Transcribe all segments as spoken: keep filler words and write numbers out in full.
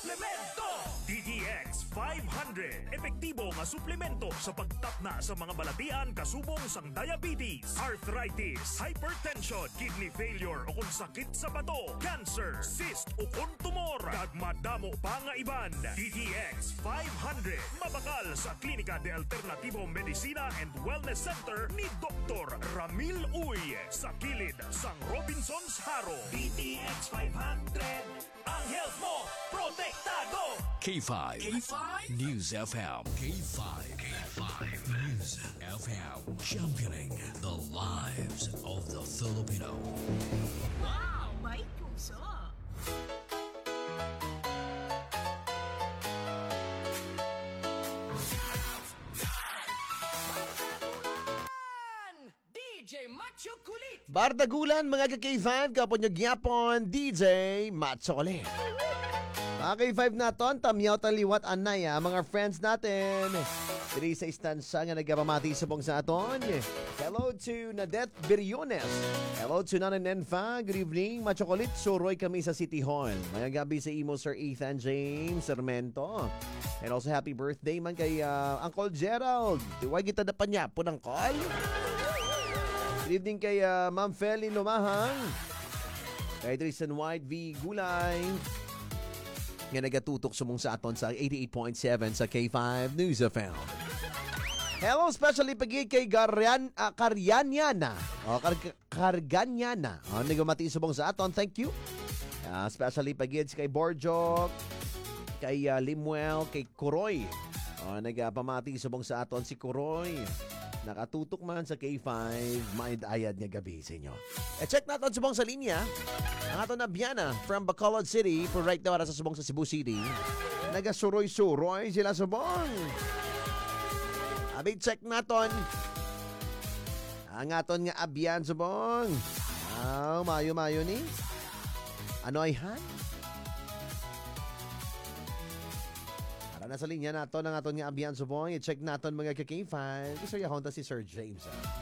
Suplemento! D D X five hundred. Epektibo nga suplemento sa pagtapna sa mga balatian kasubong sang diabetes, arthritis, hypertension, kidney failure o kung sakit sa bato, cancer, cyst o kung tumor. Kag madamo pa nga iban. D D X five hundred. Mabakal sa Klinika de Alternativo Medicina and Wellness Center ni Doktor Ramil Uy sa kilid sang Robinson's Haro. D D X five hundred. Ang health mo, protektado! K five. K five? News F M. K five. K five. News F M. Championing the lives of the Filipino. Wow, may puso! D J Macho Kulit! Bardagulan mga ka-K five, kapon nyo gyapon, D J Macho ulit. Mga K five naton, tamyaw taliwat anay ah, mga friends natin. Diri sa istansa nga nagpamati subong sa aton. Hello to Nadet Biriones. Hello to Nanan Nenfa. Good evening, Macho Kulit. Suroy kami sa City Hall. Mga gabi sa imo Sir Ethan James Sarmento. And also happy birthday man kay uh, Uncle Gerald. Huwag kita na panya po ng call. Good evening kay uh, Ma'am Feli Lumahang. Kay Tristan White V. Gulay. Nga nagatutok sumong sa aton sa eighty-eight point seven sa K five News F M. Hello, especially pagi kay Garyan, uh, Karyanyana. O, Kar Karganyana. O, nagumati subong sa aton. Thank you. Uh, especially pagi kay Borjok, kay uh, Limuel, kay Kuroy. O, nagpamati subong sa aton si Kuroy. Nakatutok man sa K five, mind ayad nga gabi sa inyo. E check natin subong sa linya. Ang ato na Biana from Bacolod City for right now sa subong sa Cebu City. Nagasuroy-suroy sila subong. Abi check naton. Ang aton nga abyan subong. Wow, mayo-mayo ni. Ano ay han? Para nasa linya naton ang aton nga abyan subong. I-check naton mga ka-K five. Gusto niya honta si Sir James. Ha?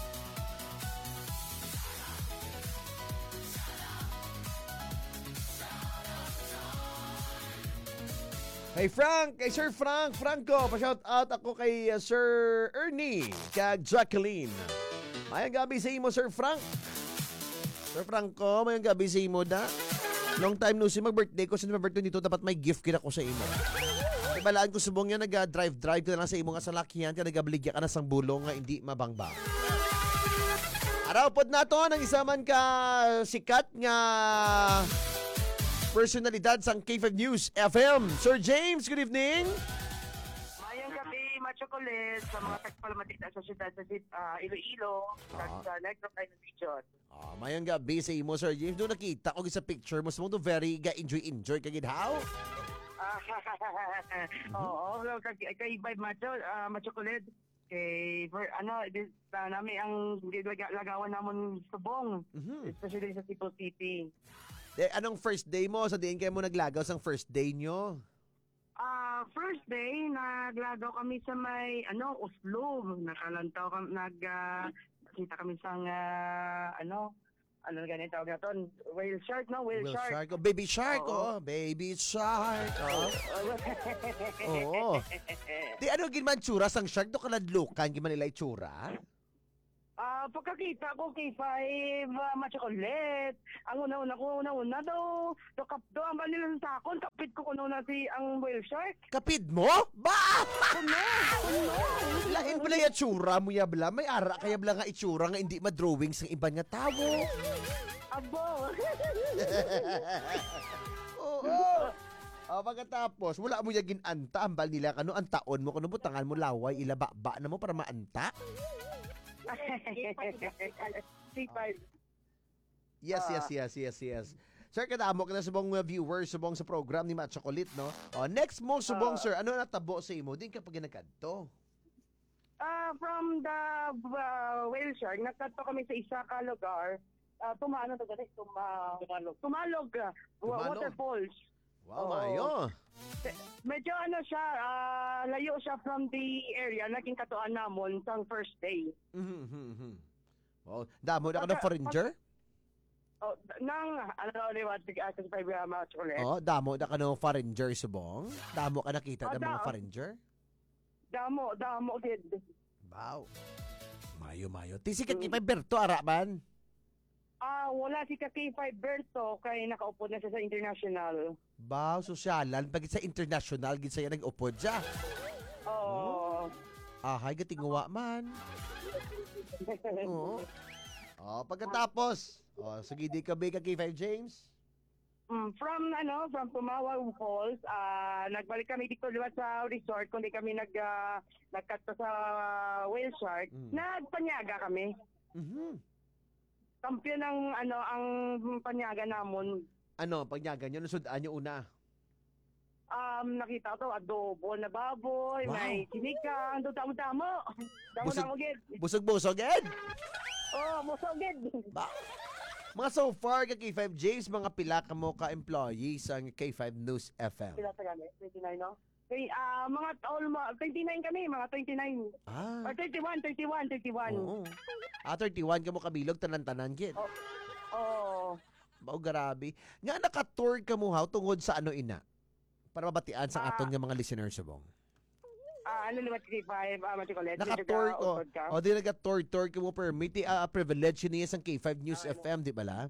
Hey Frank, kay Sir Frank, Franco, pa-shout out ako kay uh, Sir Ernie, kag Jacqueline. Mayang gabi sa imo, Sir Frank. Sir Franco, mayang gabi sa imo da. Long time no si mag-birthday ko, sa birthday dito, dapat may gift kina ko sa imo. Ibalaan ko subong yan, nag-drive-drive ka na lang sa imo nga salakyan, kaya nag-abligya ka na sang bulong nga hindi mabangbang. Araw pod na to, nang isa man ka sikat nga personalidad sang K five News F M. Sir James, good evening. Mayang gabi, Macho Kulit, sa mga tagpalamatik na sa syudad sa uh, Iloilo, Ah. sa Negro Island Region. Ah, mayang gabi sa imo, Sir James. Doon nakita ko sa picture mo, mo to very ga-enjoy-enjoy kagid how? Ah, Oo, oh, kay, kay Vibe Macho, uh, Macho Kulit, kay, for, ano, this, uh, nami ang lagawan namon subong, Mhm. especially sa Cebu City. De, anong first day mo? Sa diin kayo mo naglagaw sang first day nyo? Ah, first day, naglagaw kami sa may, ano, Oslo. Nakalantaw kami, nag, uh, kita kami sa, uh, ano, ano na ganito, tawag natin, whale shark, no? Whale, Will shark. shark. Oh, baby shark, Oo. oh. Baby shark, oh. Oo. Di ano ginman tsura sang shark? Do kaladlukan ginman nila itsura? Ah, pagkakita ko kay Five, uh, Machocolate, ang una-una ko, una-una daw, do kap do ang banila sa sakon, kapit ko kuno na si ang whale shark. Kapid mo? Ba! Kuno, kuno. Lain pala yung tsura mo yabla. May ara kaya bala nga itsura nga hindi madrawing sang iba nga tao. Abo. Oo. Oh, pagkatapos, wala mo yung ginanta. Ambal nila kano ang taon mo. Kano mo tangan mo laway, ilaba-ba na mo para maanta? C five. Yes, yes, Ah. yes, yes, yes. Sir, kadamo ka na subong uh, viewers, subong sa program ni Macho Kulit, no? Oh, next mo, subong, Ah. sir, ano natabo sa imo? Din ka pag ginagkanto. Ah, from the uh, whale shark, nagkadto kami sa isa ka lugar. Uh, tumano to guys, tuma tumalog. Tumalog. Uh, Tumalog. Waterfalls. Wow, Oo. mayo. Medyo ano siya, ah, layo siya from the area, naging katuan namon sa first day. Mhm, mhm, mhm. Wow, damo na ka na Pagka- foreigner? Oh, nang ano liwat tig atas five uh, mga chocolate. Oh, damo na ka ng foreigner subong. Damo ka nakita Oh, ng mga da- foreigner. Damo, damo gid. Wow. Mayo, mayo. Tisikat mm. Berto, araban. Ah, wala si ka K five Berto kay nakaupo na siya sa international. Baw, sosyalan. Pag sa international, gid saya nag-upod siya. Oo. Ahay, gatinguwa man. Oo. Oh, pagkatapos, oh, sige di ka ba ka K five James? Mm, from ano, from Pumawaw Falls, ah nagbalik kami dito liwat sa resort kundi kami nag uh, nagkat sa whale shark. Mm. Nagpanyaga kami. Mhm. Kampiyon ng ano ang panyaga namon. Ano, pagyagan nyo, nasudaan nyo una. Um, nakita ko adobo na baboy, Wow. may sinigang, do damo-damo. Busog- Damo-damo gid. Busog-busog, Ed. Oh, musog gid. Ba? Mga so far, ka K five James, mga pila ka mo ka-employees ang K five News F M. Pila ta kami? twenty-nine, no? Okay, ah mga almost twenty-nine kami, mga twenty-nine. Ah, Or thirty-one, thirty-one, thirty-one. oo. Ah, thirty-one ka mo kabilog, tanan-tanan, kid. Oh. Oh. Bao, grabe. Nga naka-tour ka mo, ha, tungod sa ano ina? Para mabatian sa Ah. aton nga mga listeners subong. Ah, ano liwat K five, ah, Matikolet? Naka-tour ko. O, di naka-tour-tour ka mo permit. Ah, privilege yun niya sa K five News F M, di ba la?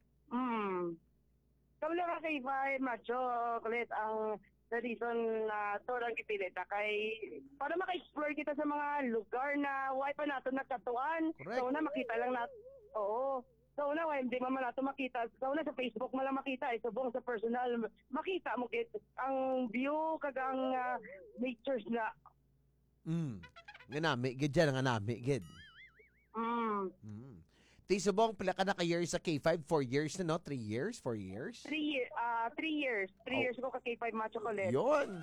Hmm. Kami lang ka K five, Macho, kulit, ang the reason na tour ang ipilit na kay para maka-explore kita sa mga lugar na why pa nato nagkatuan. Correct. So na makita lang natin. Oo. So na why hindi man nato makita. So na sa Facebook mo lang makita. Eh, subong sa personal makita mo kit ang view kagang uh, natures na. Mm. Nga nami, gid dyan, nga nami, gid. Mm. Mm. Ti subong, pila ka na ka-years sa K five? Four years na, no? Three years? Four years? Three year, ah three years. Three Oh. years ko ka K five Macho Colette. Yun.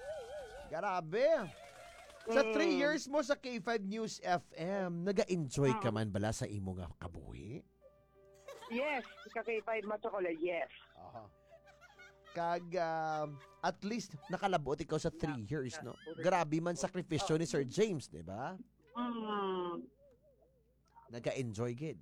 Grabe. Sa Mm. three years mo sa K five News F M, naga-enjoy ka man bala sa imo nga kabuhi? Yes, ka K five Macho Colette, yes. Aha. Kag, um, at least, nakalabot ikaw sa three years, no? Grabe man sakripisyo ni Sir James, di ba? Mm. Naga-enjoy, gid.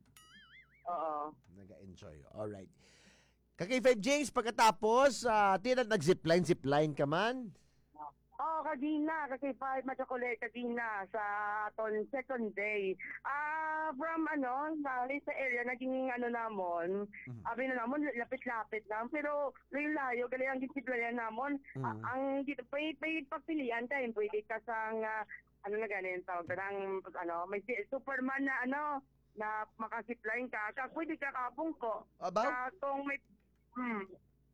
Oo. Naga-enjoy. Alright. Ka K five James, pagkatapos, uh, tinat nag-zipline, zipline ka man? Oh, kagina, kasi five machocolate kagina sa aton second day. Ah, from ano, sa sa area naging ano namon, Mhm. abi na namon lapit-lapit lang pero layo-layo gali ang gisiplan namon. Mhm. Ah, ang dito pay pay pagpilian tayo pwede ka sang ah, ano na ganin tawag ng ano, may si- Superman na ano na makasipline ka, ka pwede ka kapong ko. Abaw? Ah, kung may hmm,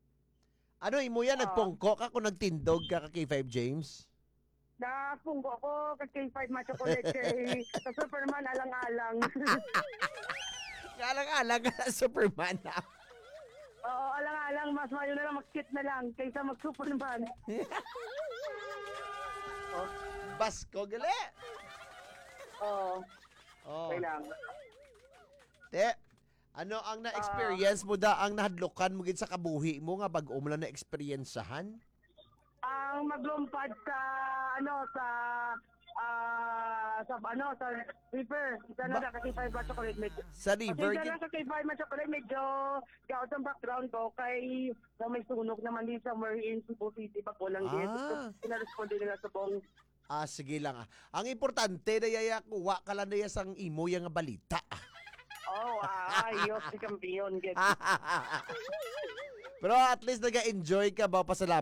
Ano, imo yan, Oo. nagpungko ka kung nagtindog ka ka K five James? Napunggo ko kasi five machocolate kay sa Superman alang-alang. Alang-alang ka na Superman na. Oo, alang-alang mas mayo na lang mag-kit na lang kaysa mag-Superman. Basko, gali. Oo, Oh. okay lang. Te, ano ang na-experience mo da, ang nahadlokan mo gid sa kabuhi mo nga bag-o mo lang na-experiencehan? Ang maglumpad sa ano sa ah sa ano sa river. Isa na Ba- lang kasi five machocolate medyo. Sa river, Kasi isa lang kasi five machocolate medyo gaot ang background ko kay na may sunog naman din somewhere in Cebu City pag walang Ah. din. So, pinaresponde nila sa buong ah, sige lang ah. Ang importante na yaya kuha ka lang na sang imo yung nga balita. oh, ah, ayos si kampiyon. Get. Pero at least nag-enjoy ka ba? Pasalamat